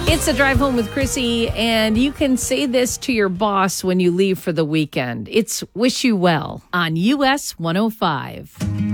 It's a drive home with Chrissy, and you can say this to your boss when you leave for the weekend. It's wish you well on US 105.